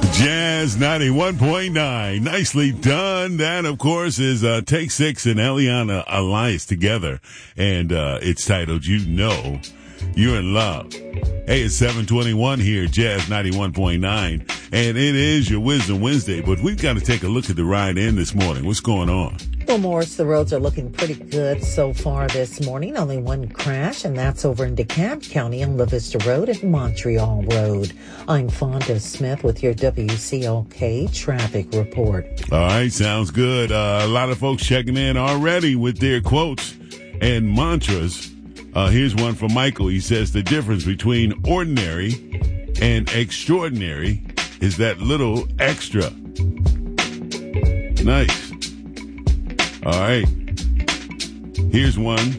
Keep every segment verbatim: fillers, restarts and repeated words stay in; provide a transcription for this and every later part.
Jazz ninety-one point nine. Nicely done. That, of course, is uh, Take Six and Eliana Elias together. And uh, it's titled, You Know You're in Love. Hey, it's seven twenty-one here, Jazz ninety-one point nine. And it is your Wisdom Wednesday. But we've got to take a look at the ride in this morning. What's going on? Well, Morris, the roads are looking pretty good so far this morning. Only one crash, and that's over in DeKalb County on La Vista Road and Montreal Road. I'm Fonda Smith with your W C L K traffic report. All right, sounds good. Uh, a lot of folks checking in already with their quotes and mantras. Uh, here's one from Michael. He says the difference between ordinary and extraordinary is that little extra. Nice. All right. Here's one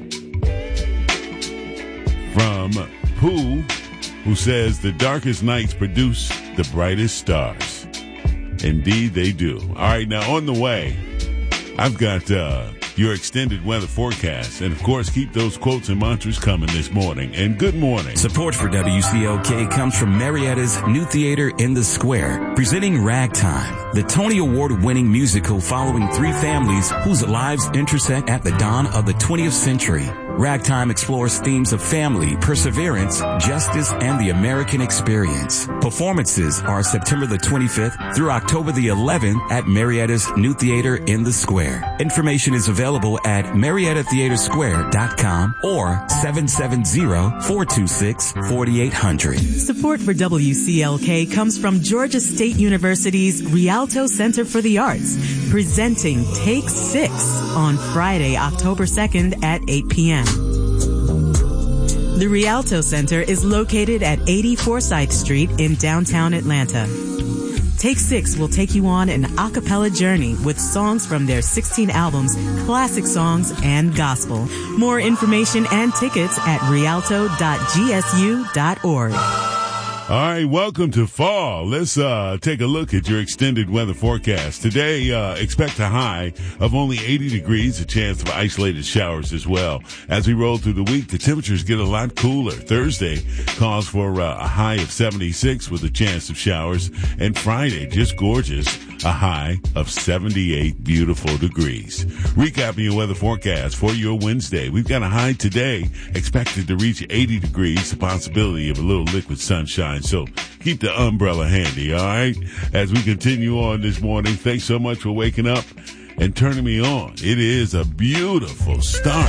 from Pooh, who says the darkest nights produce the brightest stars. Indeed, they do. All right. Now, on the way, I've got uh, your extended weather forecast. And, of course, keep those quotes and mantras coming this morning. And good morning. Support for W C L K comes from Marietta's New Theater in the Square, presenting Ragtime, the Tony Award-winning musical following three families whose lives intersect at the dawn of the twentieth century. Ragtime explores themes of family, perseverance, justice, and the American experience. Performances are September the twenty-fifth through October the eleventh at Marietta's New Theater in the Square. Information is available at marietta theater square dot com or seven seven zero, four two six, four eight zero zero. Support for W C L K comes from Georgia State University's Rialto Center for the Arts, presenting Take Six on Friday, October second at eight p.m. The Rialto Center is located at eighty Forsyth Street in downtown Atlanta. Take Six will take you on an a cappella journey with songs from their sixteen albums, classic songs, and gospel. More information and tickets at rialto dot g s u dot org. All right, welcome to fall. Let's uh, take a look at your extended weather forecast. Today, uh, expect a high of only eighty degrees, a chance of isolated showers as well. As we roll through the week, the temperatures get a lot cooler. Thursday calls for uh, a high of seventy-six with a chance of showers. And Friday, just gorgeous, a high of seventy-eight beautiful degrees. Recapping your weather forecast for your Wednesday. We've got a high today expected to reach eighty degrees, the possibility of a little liquid sunshine. So keep the umbrella handy, all right? As we continue on this morning, thanks so much for waking up and turning me on. It is a beautiful start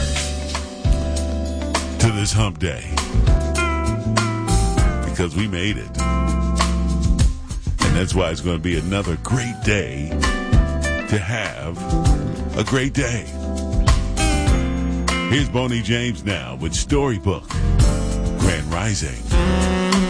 to this hump day because we made it. And that's why it's going to be another great day to have a great day. Here's Boney James now with Storybook, Grand Rising.